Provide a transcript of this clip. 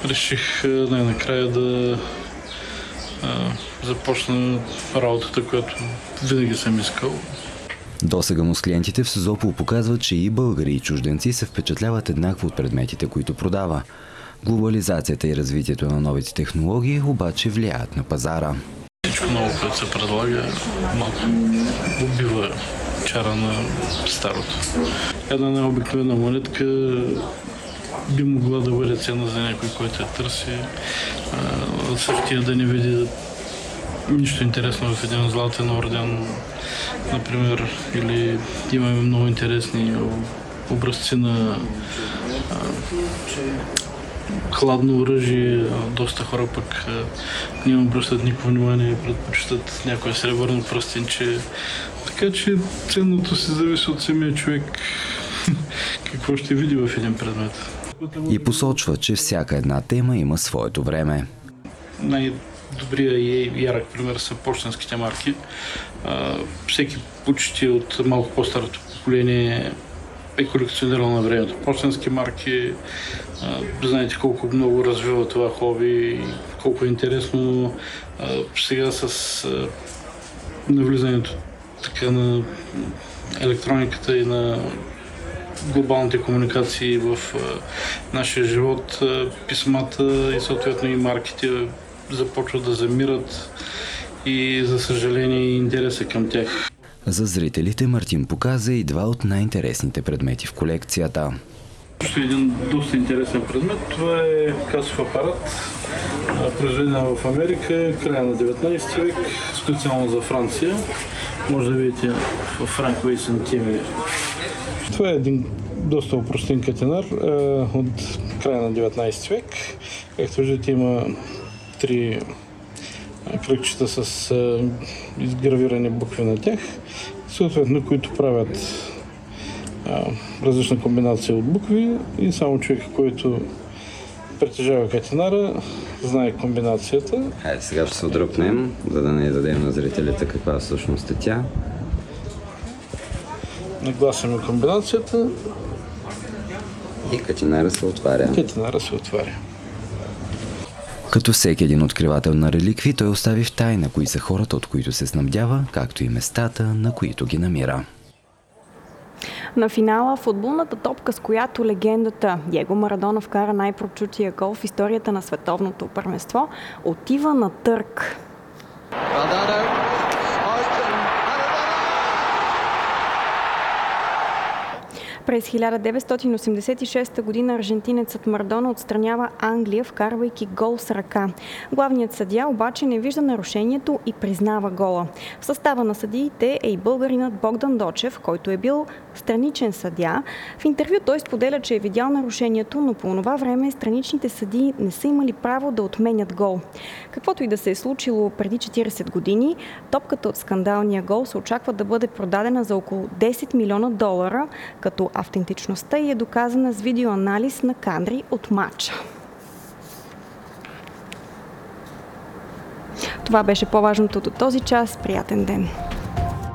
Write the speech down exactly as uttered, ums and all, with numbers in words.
реших най-накрая да а, започна работата, която винаги съм искал. Досега му с клиентите в Созопол показват, че и българи и чужденци се впечатляват еднакво от предметите, които продава. Глобализацията и развитието на новите технологии обаче влияят на пазара. Всичко ново, което се предлага, малко убива чара на старото. Една необикновена монетка би могла да бъде ценна за някой, който я търси. Същия да не види нищо интересно в един златен орден, например, или имаме много интересни образци на а, хладно оръжие. Доста хора пък не им обръщат никакво внимание и предпочитат някое сребърно пръстенче. Така че ценното се зависи от самия човек какво ще види в един предмет. И посочва, че всяка една тема има своето време. Най-добрия и ярък пример са пощенските марки. Всеки почти от малко по-старото поколение е колекционирал на времето пощенски марки. Знаете колко много развива това хоби, колко е интересно сега с навлизането така на електрониката и на глобалните комуникации в нашия живот, писмата и съответно и марките започват да замират и за съжаление интереса към тях. За зрителите Мартин показа и два от най-интересните предмети в колекцията. Един доста интересен предмет, това е касов апарат, произведен в Америка, края на деветнайсети век, специално за Франция. Може да видите в франкови сантими. Това е един доста опростен катинар от края на деветнайсети век. Както виждате, има три кръгчета с изгравирани букви на тях, съответно, които правят а, различна комбинация от букви и само човек, който притежава катинара, знае комбинацията. Хайде, сега ще се отдръпнем, за да не дадем на зрителите каква всъщност е тя. Нагласяме комбинацията. И катинара се отваря. Катинара се отваря. Като всеки един откривател на реликви, той остави в тайна кои са хората, от които се снабдява, както и местата, на които ги намира. На финала футболната топка, с която легендата Диего Марадона вкара най-прочутия гол в историята на световното първенство, отива на търг. През хиляда деветстотин осемдесет и шеста година аржентинецът Марадона отстранява Англия, вкарвайки гол с ръка. Главният съдия обаче не вижда нарушението и признава гола. В състава на съдиите е и българинът Богдан Дочев, който е бил страничен съдия. В интервю той споделя, че е видял нарушението, но по това време страничните съдии не са имали право да отменят гол. Каквото и да се е случило преди четирийсет години, топката от скандалния гол се очаква да бъде продадена за около десет милиона долара, като автентичността ѝ е доказана с видеоанализ на кадри от матча. Това беше по-важното от този час. Приятен ден!